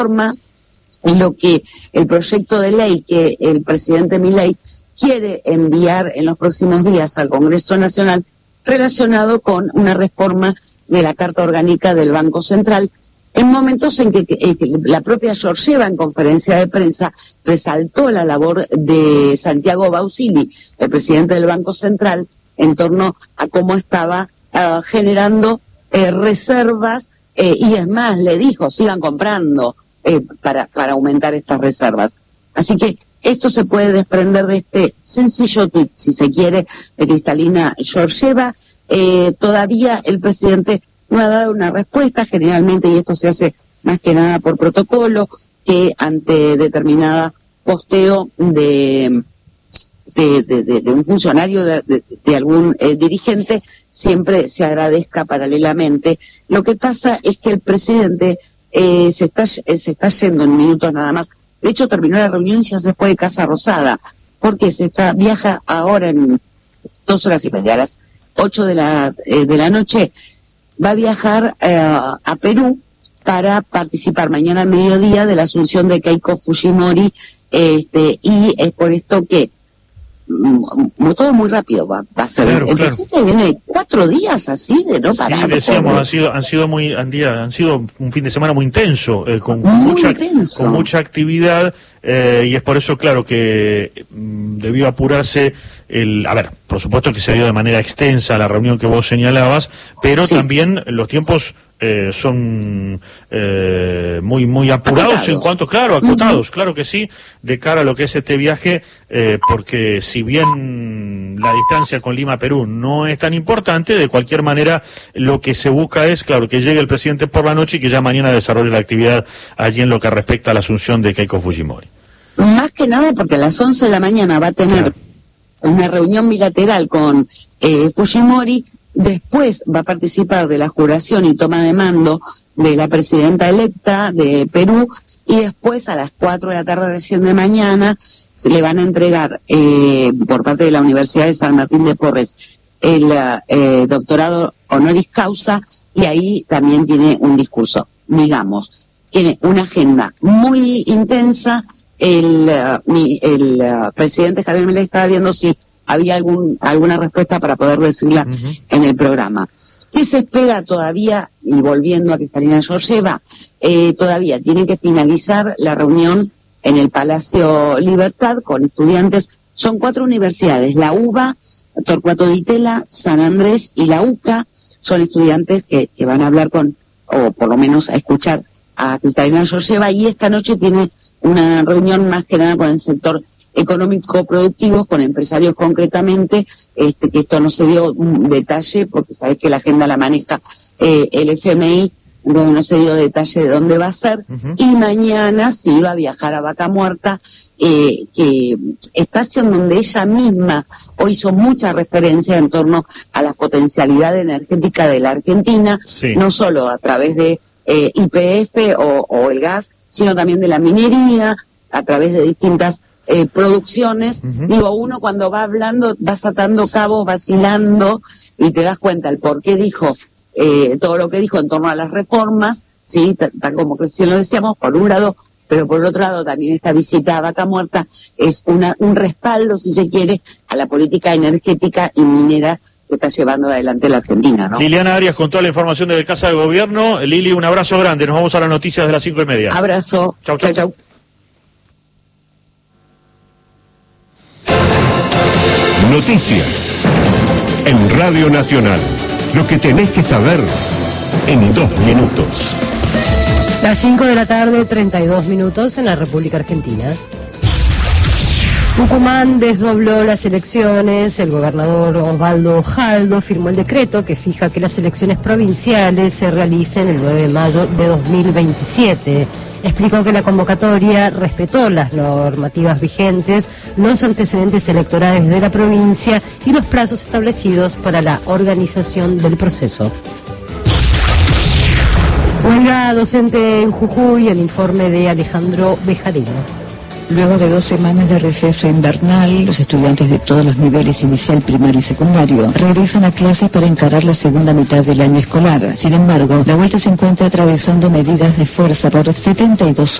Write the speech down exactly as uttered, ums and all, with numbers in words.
forma lo que el proyecto de ley que el presidente Milei quiere enviar en los próximos días al Congreso Nacional relacionado con una reforma de la Carta Orgánica del Banco Central, en momentos en que, que, que la propia Georgieva, en conferencia de prensa, resaltó la labor de Santiago Bausili, el presidente del Banco Central, en torno a cómo estaba uh, generando eh, reservas, eh, y es más, le dijo, sigan comprando eh, para, para aumentar estas reservas. Así que esto se puede desprender de este sencillo tuit, si se quiere, de Kristalina Georgieva. Eh, todavía el presidente no ha dado una respuesta, generalmente, y esto se hace más que nada por protocolo, que ante determinada posteo de de, de, de, de un funcionario, de, de, de algún eh, dirigente, siempre se agradezca paralelamente. Lo que pasa es que el presidente eh, se está se está yendo en minutos nada más. De hecho, terminó la reunión y ya se fue de Casa Rosada, porque se está viaja ahora en dos horas y media, a las ocho de la, eh, de la noche, va a viajar eh, a Perú para participar mañana al mediodía de la asunción de Keiko Fujimori, este, y es por esto que mm, todo muy rápido va, va a ser. Claro, el claro. presidente viene cuatro días así de no parar. Sí, decíamos, han sido, han sido muy, han, día, han sido un fin de semana muy intenso, eh, con, muy mucha, intenso. con mucha actividad, eh, y es por eso, claro, que mm, debió apurarse el, a ver, por supuesto que se dio de manera extensa la reunión que vos señalabas, pero sí, también los tiempos eh, son eh, muy muy apurados Acotado. en cuanto, claro, acotados, uh-huh. claro que sí, de cara a lo que es este viaje, eh, porque si bien la distancia con Lima, Perú, no es tan importante, de cualquier manera lo que se busca es, claro, que llegue el presidente por la noche y que ya mañana desarrolle la actividad allí en lo que respecta a la asunción de Keiko Fujimori. Más que nada porque a las once de la mañana va a tener claro. una reunión bilateral con eh, Fujimori. Después va a participar de la juración y toma de mando de la presidenta electa de Perú, y después a las cuatro de la tarde recién de mañana se le van a entregar eh, por parte de la Universidad de San Martín de Porres el eh, doctorado honoris causa, y ahí también tiene un discurso. Digamos, tiene una agenda muy intensa. El, uh, mi, el uh, presidente Javier Milei estaba viendo si había algún alguna respuesta para poder decirla uh-huh. en el programa. ¿Qué se espera todavía? Y volviendo a Kristalina Georgieva, eh, todavía tienen que finalizar la reunión en el Palacio Libertad con estudiantes. Son cuatro universidades, la UBA, Torcuato Di Tella, San Andrés y la UCA. Son estudiantes que, que van a hablar con, o por lo menos a escuchar a Kristalina Georgieva, y esta noche tiene una reunión más que nada con el sector económico productivo, con empresarios concretamente, este, que esto no se dio un detalle porque sabés que la agenda la maneja eh, el F M I, donde no se dio detalle de dónde va a ser, uh-huh. y mañana sí iba a viajar a Vaca Muerta, eh, que espacio en donde ella misma hoy hizo mucha referencia en torno a la potencialidad energética de la Argentina, sí. no solo a través de eh, Y P F o, o el gas, sino también de la minería, a través de distintas eh, producciones. Uh-huh. Digo, uno cuando va hablando, vas atando cabos, vacilando, y te das cuenta el por qué dijo eh, todo lo que dijo en torno a las reformas, sí, tal como recién lo decíamos, por un lado, pero por otro lado también esta visita a Vaca Muerta es una un respaldo, si se quiere, a la política energética y minera que está llevando adelante la Argentina, ¿no? Liliana Arias con toda la información desde Casa de Gobierno. Lili, un abrazo grande. Nos vamos a las noticias de las cinco y media. Abrazo. Chau, chau. chau, chau. Noticias en Radio Nacional. Lo que tenés que saber en dos minutos. Las cinco de la tarde, treinta y dos minutos en la República Argentina. Tucumán desdobló las elecciones. El gobernador Osvaldo Jaldo firmó el decreto que fija que las elecciones provinciales se realicen el nueve de mayo de dos mil veintisiete. Explicó que la convocatoria respetó las normativas vigentes, los antecedentes electorales de la provincia y los plazos establecidos para la organización del proceso. Huelga docente en Jujuy, el informe de Alejandro Bejarino. Luego de dos semanas de receso invernal, los estudiantes de todos los niveles inicial, primario y secundario regresan a clases para encarar la segunda mitad del año escolar. Sin embargo, la vuelta se encuentra atravesando medidas de fuerza por setenta y dos